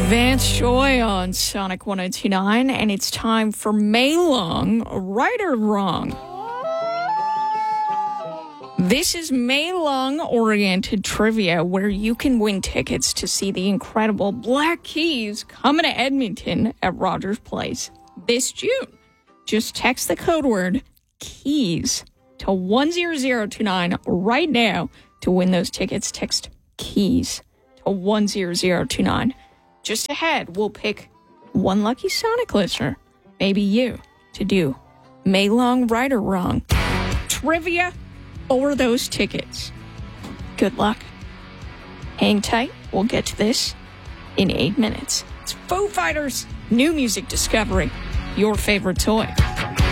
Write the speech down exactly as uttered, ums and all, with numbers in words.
Vance Joy on Sonic one oh two point nine, and it's time for Mei Long, Right or Wrong. This is Mei Long-oriented trivia where you can win tickets to see the incredible Black Keys coming to Edmonton at Rogers Place this June. Just text the code word KEYS to one zero zero two nine right now to win those tickets. Text KEYS to one zero zero two nine. Just ahead, we'll pick one lucky Sonic listener, maybe you, to do Mei Long Right or Wrong. Trivia over those tickets. Good luck. Hang tight. We'll get to this in eight minutes. It's Foo Fighters' new music discovery. Your favorite toy.